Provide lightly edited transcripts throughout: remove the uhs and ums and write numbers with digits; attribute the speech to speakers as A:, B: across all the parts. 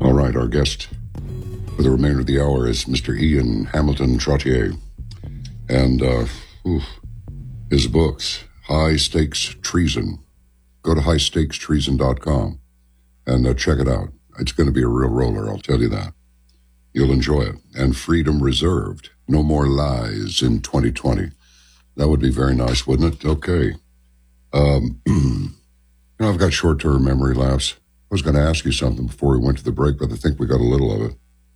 A: All right, our guest for the remainder of the hour is Mr. Ian Hamilton Trottier. And his books, High Stakes Treason. Go to highstakestreason.com and check it out. It's going to be a real roller, I'll tell you that. You'll enjoy it. And Freedom Reserved. No More Lies in 2020. That would be very nice, wouldn't it? Okay. I've got short-term memory lapse. I was going to ask you something before we went to the break, but I think we got a little of it.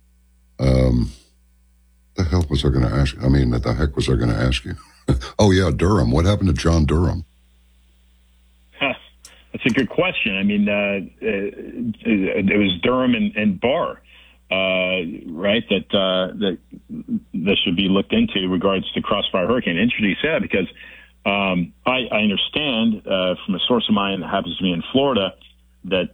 A: The hell was I going to ask? I mean, what the heck was I going to ask you? Oh, yeah, Durham. What happened to John Durham?
B: That's a good question. I mean, it was Durham and Barr, right, that should be looked into in regards to Crossfire Hurricane. Interesting you say that because I understand from a source of mine that happens to be in Florida that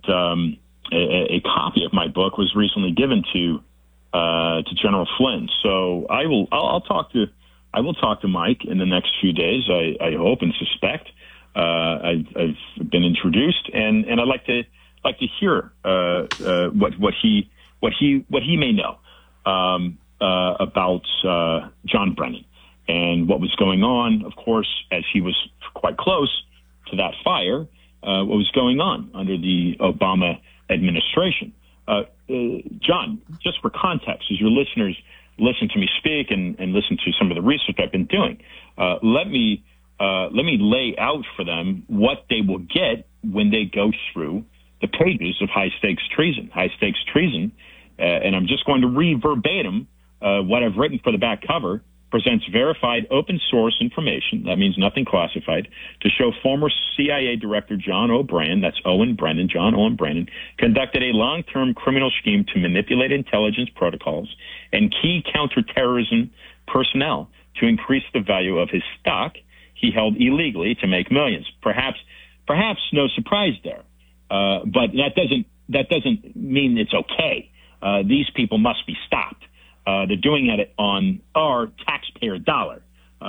B: a copy of my book was recently given to General Flynn. So I will talk to Mike in the next few days. I hope and suspect. I've been introduced, and I'd like to hear what he may know about John Brennan and what was going on. Of course, as he was quite close to that fire, what was going on under the Obama administration. John, just for context, as your listeners listen to me speak and listen to some of the research I've been doing, let me lay out for them what they will get when they go through the pages of High Stakes Treason. High Stakes Treason, and I'm just going to read verbatim what I've written for the back cover, presents verified open source information, that means nothing classified, to show former CIA Director John O'Brien, that's Owen Brennan, John Owen Brennan, conducted a long-term criminal scheme to manipulate intelligence protocols and key counterterrorism personnel to increase the value of his stock he held illegally to make millions. Perhaps no surprise there, but that doesn't mean it's okay. These people must be stopped. They're doing it on our taxpayer dollar.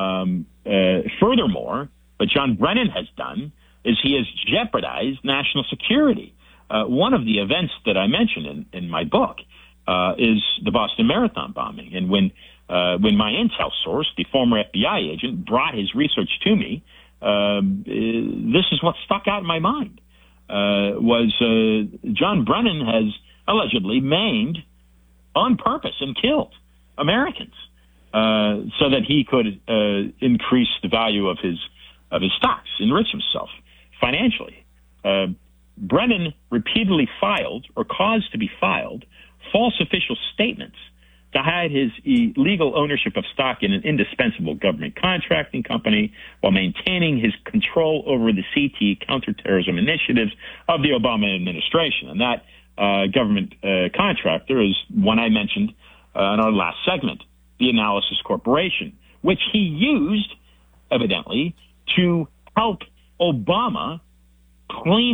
B: Furthermore, what John Brennan has done is he has jeopardized national security. One of the events that I mentioned in my book is the Boston Marathon bombing. And when my intel source, the former FBI agent, brought his research to me, this is what stuck out in my mind, was John Brennan has allegedly maimed on purpose and killed Americans so that he could increase the value of his stocks, enrich himself financially. Brennan repeatedly filed or caused to be filed false official statements to hide his illegal ownership of stock in an indispensable government contracting company while maintaining his control over the CT counterterrorism initiatives of the Obama administration. And that government contractor is one I mentioned in our last segment, the Analysis Corporation, which he used, evidently, to help Obama claim